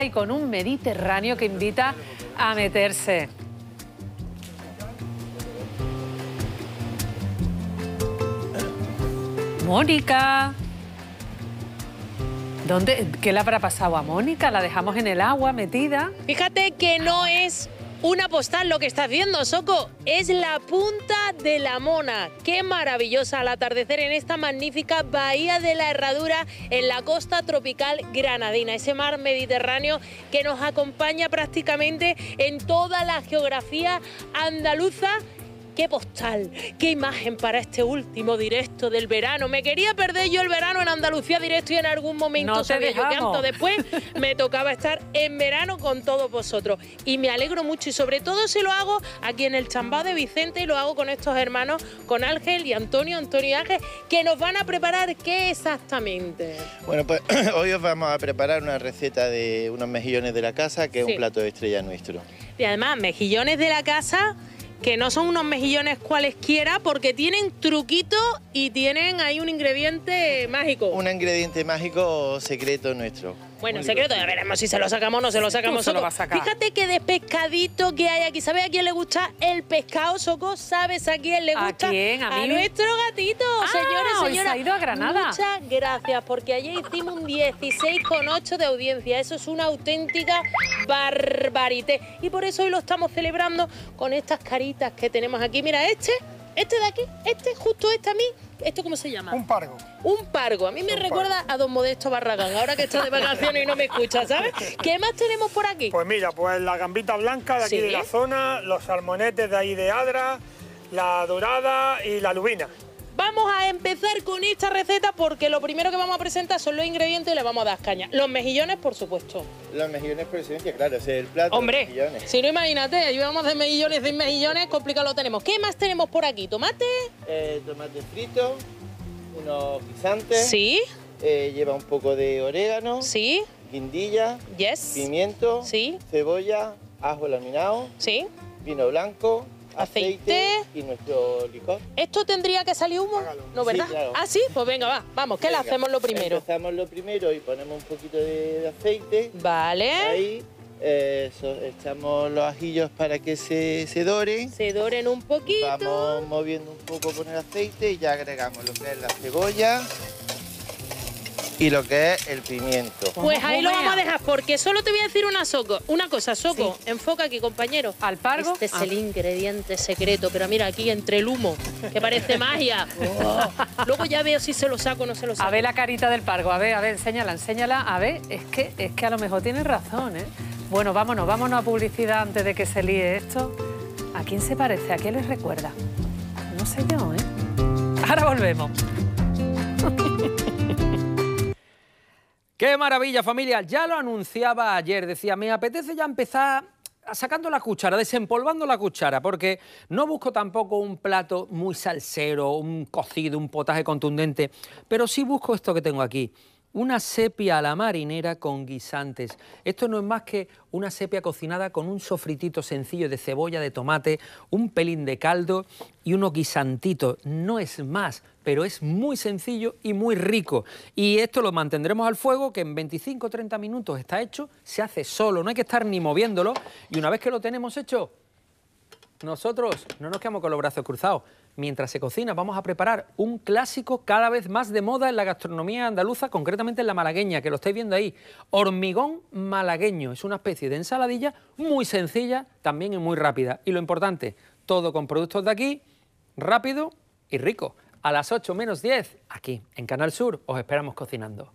y con un Mediterráneo que invita a meterse. Mónica. ¿Qué le habrá pasado a Mónica? ¿La dejamos en el agua metida? Fíjate que no es una postal lo que estás viendo, Soco. Es la punta de la Mona. Qué maravillosa al atardecer en esta magnífica Bahía de la Herradura en la costa tropical granadina. Ese mar Mediterráneo que nos acompaña prácticamente en toda la geografía andaluza. ¡Qué postal! ¡Qué imagen para este último directo del verano! Me quería perder yo el verano en Andalucía Directo y en algún momento no sabía yo que dejamos. antes después me tocaba estar en verano con todos vosotros. Y me alegro mucho y sobre todo si lo hago aquí en el Chambao de Vicente y lo hago con estos hermanos, con Ángel y Antonio y Ángel, que nos van a preparar ¿qué exactamente? Bueno, pues hoy os vamos a preparar una receta de unos mejillones de la casa, que es un plato de estrella nuestro. Y además, mejillones de la casa, que no son unos mejillones cualesquiera, porque tienen truquito y tienen ahí un ingrediente mágico. Un ingrediente mágico secreto nuestro. Bueno, secreto, ya veremos si se lo sacamos o no se lo sacamos. Tú se lo vas a sacar. Fíjate que de pescadito que hay aquí. ¿Sabes a quién le gusta el pescado, Soco? ¿Sabes a quién le gusta? ¿A quién? ¿A mí? A nuestro gatito, señores, hoy señora. se ha ido a Granada. Muchas gracias, porque ayer hicimos un 16,8 de audiencia. Eso es una auténtica barbarité. Y por eso hoy lo estamos celebrando con estas caritas que tenemos aquí. Mira, este de aquí, justo a mí, ¿esto cómo se llama? Un pargo. Un pargo. A mí me recuerda a don Modesto Barragán, ahora que está de vacaciones y no me escucha, ¿sabes? ¿Qué más tenemos por aquí? Pues mira, pues la gambita blanca de aquí ¿Sí? de la zona, los salmonetes de ahí de Adra, la dorada y la lubina. Vamos a empezar con esta receta porque lo primero que vamos a presentar son los ingredientes y le vamos a dar caña. Los mejillones, por supuesto. Los mejillones por excelencia, claro, ese es el plato. Hombre, de mejillones. si no, imagínate, llevamos de mejillones, sin mejillones, complicado lo tenemos. ¿Qué más tenemos por aquí? ¿Tomate? Tomate frito, unos guisantes. Sí. Lleva un poco de orégano. Sí. Guindilla. Yes. Pimiento. Sí. Cebolla, ajo laminado. Sí. Vino blanco. Aceite y nuestro licor. ¿Esto tendría que salir humo? No, ¿verdad? Sí, claro. Ah, sí, pues venga, vamos, ¿qué le hacemos lo primero? Empezamos lo primero y ponemos un poquito de aceite. Vale. Ahí echamos los ajillos para que se doren. Se doren un poquito. Vamos moviendo un poco con el aceite y ya agregamos lo que es la cebolla y lo que es el pimiento. Pues ahí lo vamos a dejar, porque solo te voy a decir una cosa, Soco, sí. Enfoca aquí, compañero. ¿Al pargo? Este es el ingrediente secreto, pero mira, aquí entre el humo, que parece magia. Oh. Luego ya veo si se lo saco o no se lo saco. A ver la carita del pargo, a ver, enséñala. A ver, es que a lo mejor tienes razón, ¿eh? Bueno, vámonos a publicidad antes de que se líe esto. ¿A quién se parece? ¿A quién les recuerda? No sé yo, ¿eh? Ahora volvemos. ¡Qué maravilla, familia! Ya lo anunciaba ayer, decía, me apetece ya empezar sacando la cuchara, desempolvando la cuchara, porque no busco tampoco un plato muy salsero, un cocido, un potaje contundente, pero sí busco esto que tengo aquí, una sepia a la marinera con guisantes. Esto no es más que una sepia cocinada con un sofritito sencillo de cebolla, de tomate, un pelín de caldo y unos guisantitos. No es más, pero es muy sencillo y muy rico. Y esto lo mantendremos al fuego, que en 25 o 30 minutos está hecho, se hace solo, no hay que estar ni moviéndolo. Y una vez que lo tenemos hecho, nosotros no nos quedamos con los brazos cruzados. Mientras se cocina vamos a preparar un clásico cada vez más de moda en la gastronomía andaluza, concretamente en la malagueña, que lo estáis viendo ahí. Hormigón malagueño, es una especie de ensaladilla muy sencilla, también y muy rápida. Y lo importante, todo con productos de aquí, rápido y rico. A las 8 menos 10, aquí en Canal Sur, os esperamos cocinando.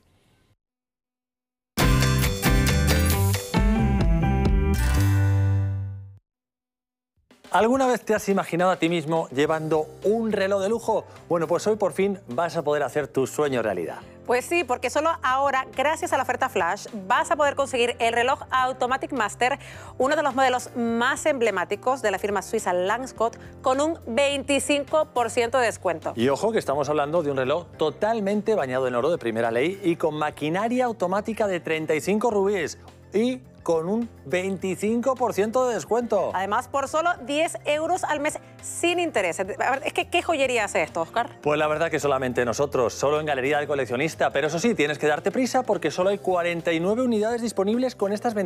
¿Alguna vez te has imaginado a ti mismo llevando un reloj de lujo? Bueno, pues hoy por fin vas a poder hacer tu sueño realidad. Pues sí, porque solo ahora, gracias a la oferta Flash, vas a poder conseguir el reloj Automatic Master, uno de los modelos más emblemáticos de la firma suiza Langscott, con un 25% de descuento. Y ojo que estamos hablando de un reloj totalmente bañado en oro de primera ley y con maquinaria automática de 35 rubíes y con un 25% de descuento. Además, por solo 10 euros al mes sin intereses. A ver, es que, ¿qué joyería hace esto, Óscar? Pues la verdad que solamente nosotros, solo en Galería del Coleccionista. Pero eso sí, tienes que darte prisa porque solo hay 49 unidades disponibles con estas